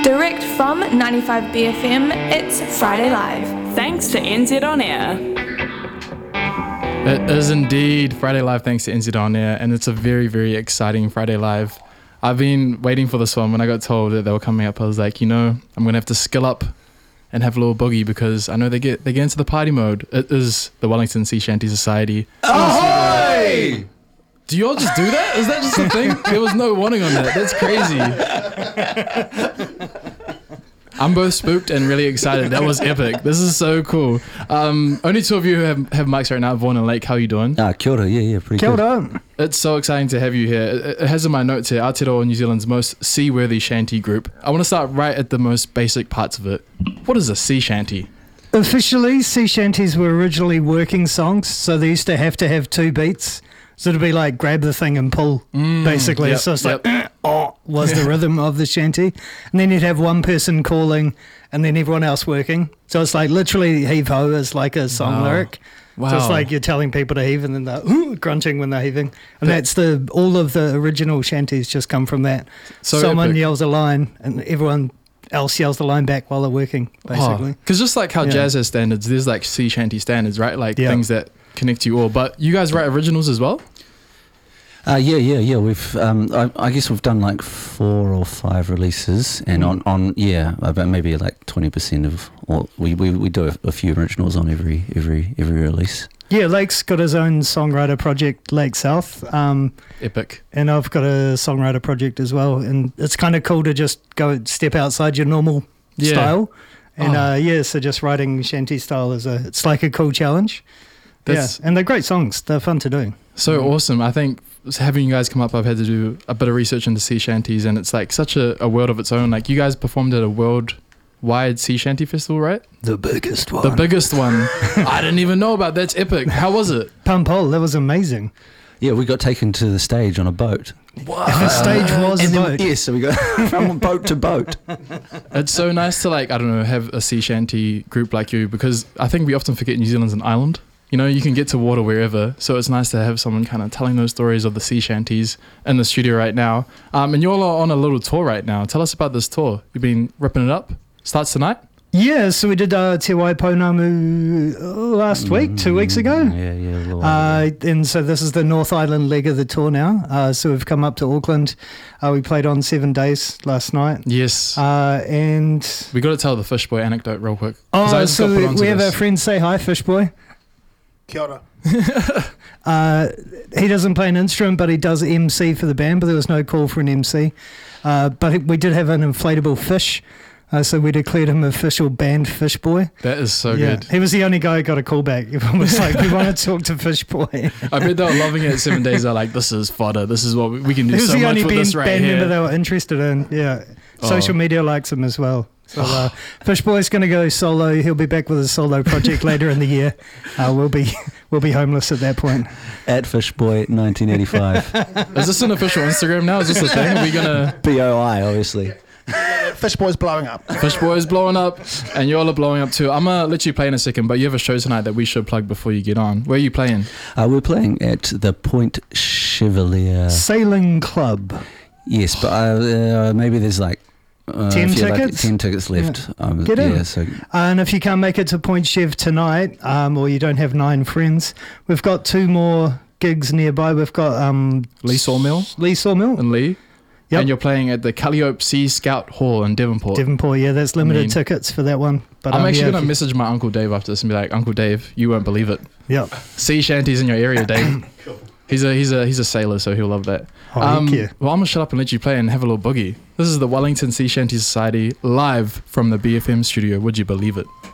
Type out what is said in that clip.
Direct from 95 BFM, it's Friday Live. Thanks to NZ On Air. It is indeed Friday Live thanks to NZ On Air, and it's a very, very exciting Friday Live. I've been waiting for this one. When I got told that they were coming up, I was like, I'm going to have to skill up and have a little boogie because I know they get into the party mode. It is the Wellington Sea Shanty Society. Ahoy! Do you all just do that? Is that just a thing? There was no warning on that. That's crazy. I'm both spooked and really excited. That was epic. This is so cool. Only two of you who have mics right now, Vaughan and Lake. How are you doing? Kia ora, yeah, pretty Kia good. ora. It's so exciting to have you here. It has in my notes here, Aotearoa New Zealand's most sea-worthy shanty group. I want to start right at the most basic parts of it. What is a sea shanty? Officially, sea shanties were originally working songs, so they used to have two beats. So it'd be like grab the thing and pull, basically. Yep, so it's like, was the rhythm of the shanty. And then you'd have one person calling and then everyone else working. So it's like literally heave-ho is like a song lyric. Wow. So it's like you're telling people to heave and then they're grunting when they're heaving. And that's all of the original shanties just come from that. So Someone epic. yells a line and everyone else yells the line back while they're working, basically. Because just like how jazz has standards, there's like sea shanty standards, right? Like things that connect you all. But you guys write originals as well? Yeah. We've, I guess we've done like 4 or 5 releases, and on about maybe like 20% of, or we do a few originals on every release. Yeah, Lake's got his own songwriter project, Lake South. Epic. And I've got a songwriter project as well. And it's kind of cool to just go step outside your normal style. And so just writing shanty style it's like a cool challenge. And they're great songs. They're fun to do. So awesome. I think having you guys come up, I've had to do a bit of research into sea shanties, and it's like such a world of its own. Like you guys performed at a worldwide sea shanty festival, right? The biggest one. The biggest one. I didn't even know about. That's epic. How was it? Pumpole, that was amazing. Yeah, we got taken to the stage on a boat. Wow. The stage was a boat. Yes, so we got from boat to boat. It's so nice to have a sea shanty group like you, because I think we often forget New Zealand's an island. You can get to water wherever, so it's nice to have someone kind of telling those stories of the sea shanties in the studio right now. And you all are on a little tour right now. Tell us about this tour. You've been ripping it up. Starts tonight? Yeah, so we did Te Waipounamu last week, 2 weeks ago. Yeah. And so this is the North Island leg of the tour now. So we've come up to Auckland. We played on 7 days last night. Yes. And we got to tell the Fishboy anecdote real quick. So we have our friend say hi, Fishboy. Kia ora. He doesn't play an instrument, but he does MC for the band, but there was no call for an MC. But we did have an inflatable fish, so we declared him official band Fishboy. That is so good. He was the only guy who got a call back. Everyone was like, we want to talk to Fishboy. I bet they were loving it at 7 days. They're like, this is fodder. This is what we can do so much with this right band here. member they were interested in. Yeah. Social media likes him as well. So Fishboy's going to go solo. He'll be back with a solo project later in the year. We'll be homeless at that point. At Fishboy 1985. Is this an official Instagram now? Is this a thing? Are we gonna BOI obviously? Fishboy's blowing up. Fishboy's blowing up, and you all are blowing up too. I'm gonna let you play in a second, but you have a show tonight that we should plug before you get on. Where are you playing? We're playing at the Point Chevalier Sailing Club. Yes, but maybe there's like 10 tickets? 10 tickets left. Get in. Yeah, so. And if you can't make it to Point Chev tonight, or you don't have 9 friends, we've got 2 more gigs nearby. We've got Lee Sawmill and Lee. Yep. And you're playing at the Calliope Sea Scout Hall in Devonport. Yeah, that's limited tickets for that one. But I'm actually going to message my Uncle Dave after this and be like, Uncle Dave, you won't believe it. Yep. Sea shanties in your area, Dave. Cool. He's a sailor, so he'll love that. Oh, thank you. Well, I'm going to shut up and let you play and have a little boogie. This is the Wellington Sea Shanty Society live from the BFM studio. Would you believe it?